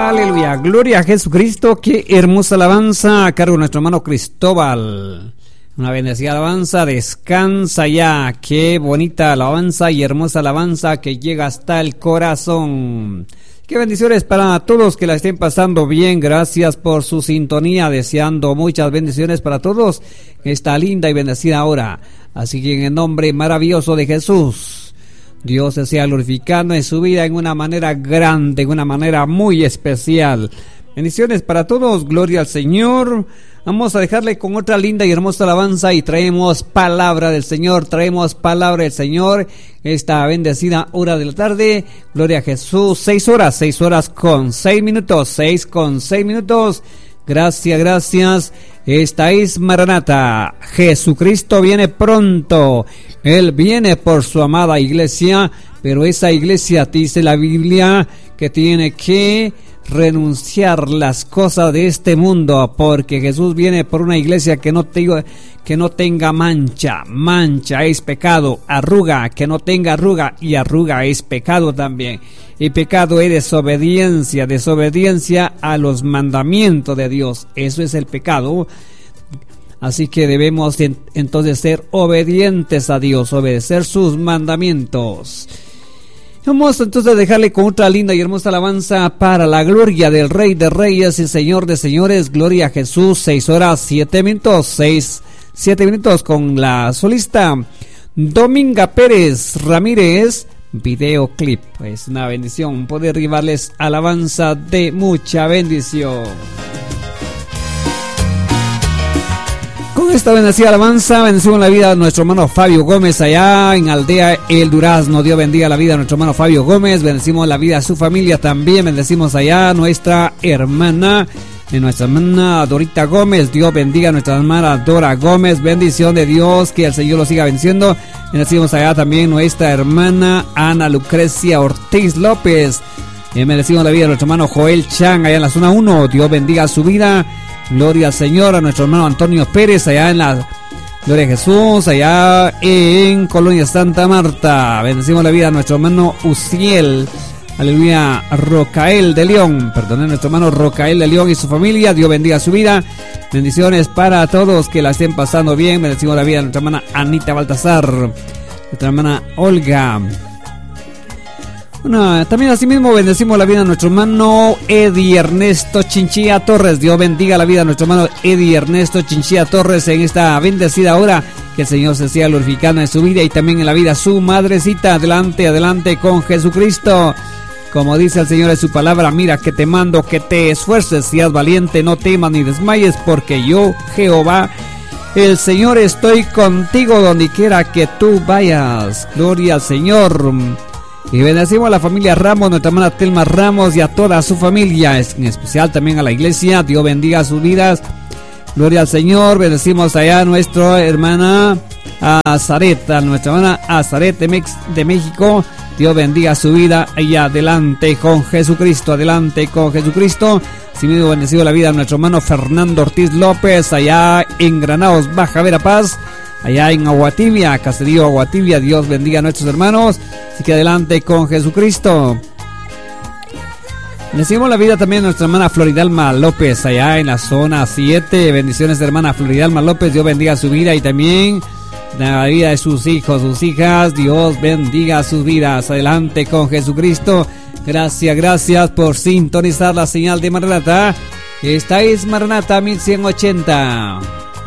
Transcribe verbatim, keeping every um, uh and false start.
Aleluya, gloria a Jesucristo. Qué hermosa alabanza a cargo de nuestro hermano Cristóbal. Una bendecida alabanza, descansa ya. Qué bonita alabanza y hermosa alabanza que llega hasta el corazón. Qué bendiciones para todos que la estén pasando bien. Gracias por su sintonía, deseando muchas bendiciones para todos esta linda y bendecida hora. Así que en el nombre maravilloso de Jesús, Dios se sea glorificando en su vida en una manera grande, en una manera muy especial. Bendiciones para todos, gloria al Señor. Vamos a dejarle con otra linda y hermosa alabanza y traemos palabra del Señor, traemos palabra del Señor, esta bendecida hora de la tarde, gloria a Jesús, seis horas, seis horas con seis minutos, seis con seis minutos, gracias, gracias, esta es Maranata, Jesucristo viene pronto, Él viene por su amada iglesia, pero esa iglesia, dice la Biblia, que tiene que renunciar las cosas de este mundo, porque Jesús viene por una iglesia que no tenga, que no tenga mancha. Mancha es pecado, arruga, que no tenga arruga, y arruga es pecado también, y pecado es desobediencia, desobediencia a los mandamientos de Dios, eso es el pecado. Así que debemos entonces ser obedientes a Dios, obedecer sus mandamientos. Vamos entonces a dejarle con otra linda y hermosa alabanza para la gloria del Rey de Reyes y Señor de Señores. Gloria a Jesús, seis horas, siete minutos, seis, siete minutos con la solista Dominga Pérez Ramírez. Videoclip, es una bendición poder llevarles alabanza de mucha bendición. Con esta bendecida alabanza bendecimos la vida de nuestro hermano Fabio Gómez allá en Aldea El Durazno. Dios bendiga la vida de nuestro hermano Fabio Gómez. Bendecimos la vida de su familia también. Bendecimos allá a nuestra hermana, de nuestra hermana Dorita Gómez. Dios bendiga a nuestra hermana Dora Gómez. Bendición de Dios, que el Señor lo siga bendiciendo. Bendecimos allá también nuestra hermana Ana Lucrecia Ortiz López. Y bendecimos la vida de nuestro hermano Joel Chan allá en la zona uno. Dios bendiga su vida. Gloria al Señor, a nuestro hermano Antonio Pérez allá en la Gloria a Jesús, allá en Colonia Santa Marta. Bendecimos la vida a nuestro hermano Uciel, aleluya, Rocael de León, perdón, nuestro hermano Rocael de León y su familia. Dios bendiga su vida. Bendiciones para todos que la estén pasando bien. Bendecimos la vida a nuestra hermana Anita Baltasar, nuestra hermana Olga. Bueno, también así mismo bendecimos la vida de nuestro hermano Eddie Ernesto Chinchilla Torres. Dios bendiga la vida de nuestro hermano Eddie Ernesto Chinchilla Torres en esta bendecida hora. Que el Señor se siga glorificando en su vida y también en la vida de su madrecita. Adelante, adelante con Jesucristo. Como dice el Señor en su palabra, mira que te mando que te esfuerces, seas valiente, no temas ni desmayes, porque yo, Jehová, el Señor, estoy contigo donde quiera que tú vayas. Gloria al Señor. Y bendecimos a la familia Ramos, nuestra hermana Telma Ramos y a toda su familia, en especial también a la iglesia. Dios bendiga sus vidas. Gloria al Señor. Bendecimos allá a nuestra hermana Azaret, a nuestra hermana Azaret de, Mex, de México. Dios bendiga su vida. Y adelante con Jesucristo, adelante con Jesucristo. Así mismo bendecido la vida de nuestro hermano Fernando Ortiz López, allá en Granados, Baja Verapaz. Allá en Aguatibia, Caserío Aguatibia. Dios bendiga a nuestros hermanos. Así que adelante con Jesucristo. Bendecimos la vida también de nuestra hermana Floridalma López, allá en la zona siete. Bendiciones de hermana Floridalma López. Dios bendiga su vida y también la vida de sus hijos, sus hijas. Dios bendiga sus vidas. Adelante con Jesucristo. Gracias, gracias por sintonizar la señal de Maranata. Esta es Maranata mil ciento ochenta.